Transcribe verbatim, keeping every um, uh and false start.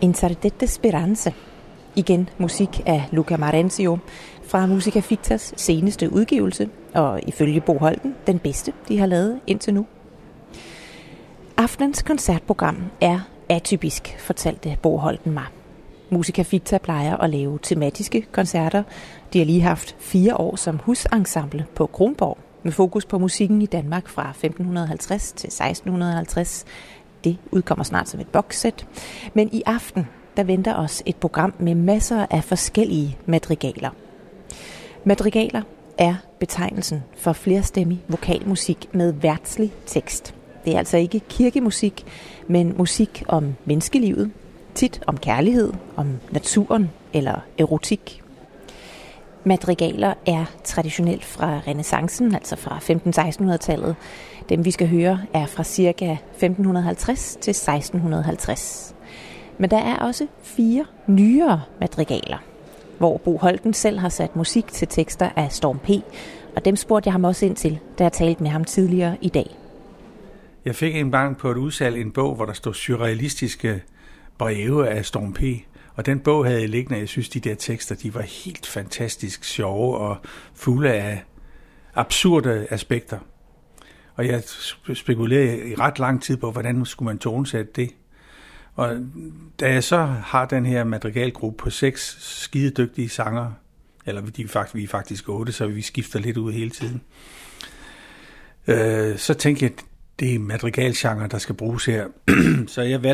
Interdette Speranze. Igen musik af Luca Marenzio fra Musica Fictas seneste udgivelse, og ifølge Bo Holten den bedste, de har lavet indtil nu. Aftenens koncertprogram er atypisk, fortalte Bo Holten mig. Musica Ficta plejer at lave tematiske koncerter. De har lige haft fire år som husensemble på Kronborg, med fokus på musikken i Danmark fra femten halvtreds til seksten halvtreds. Det udkommer snart som et bokssæt. Men i aften, der venter os et program med masser af forskellige madrigaler. Madrigaler er betegnelsen for flerstemmig vokalmusik med værtslig tekst. Det er altså ikke kirkemusik, men musik om menneskelivet, tit om kærlighed, om naturen eller erotik. Madrigaler er traditionelt fra renæssancen, altså fra femten-seksten-hundrede-tallet. Dem vi skal høre er fra ca. femten halvtreds til seksten halvtreds. Men der er også fire nyere madrigaler, hvor Bo Holten selv har sat musik til tekster af Storm P., og dem spurgte jeg ham også ind til, da jeg talte med ham tidligere i dag. Jeg fik en gang på et udsalg en bog, hvor der stod surrealistiske breve af Storm P., og den bog havde jeg liggende. Jeg synes, de der tekster, de var helt fantastisk sjove og fulde af absurde aspekter. Og jeg spekulerede i ret lang tid på, hvordan skulle man tonesætte det. Og da jeg så har den her madrigalgruppe på seks skidedygtige sangere, eller de er faktisk, vi er faktisk otte, så vi skifter lidt ud hele tiden, øh, så tænkte jeg, det er madrigalgenre, der skal bruges her. Så jeg valgte